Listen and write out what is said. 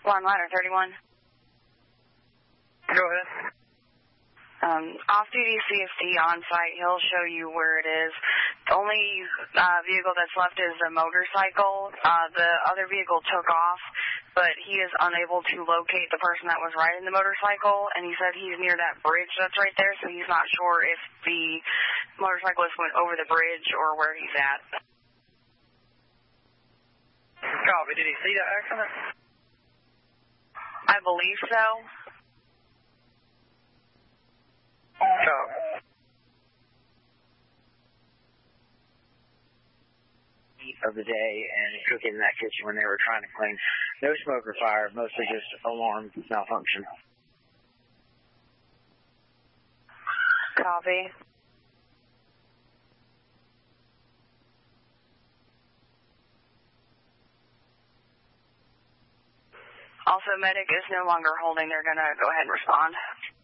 Ladder 31. Go ahead. Off-duty CFD on site, he'll show you where it is. The only vehicle that's left is the motorcycle. The other vehicle took off, but he is unable to locate the person that was riding the motorcycle, and he said he's near that bridge that's right there, so he's not sure if the motorcyclist went over the bridge or where he's at. Copy. Did he see that accident? I believe so. Copy. Of the day and cooking in that kitchen when they were trying to clean. No smoke or fire, mostly just alarm malfunction. Copy. Also, medic is no longer holding. They're going to go ahead and respond.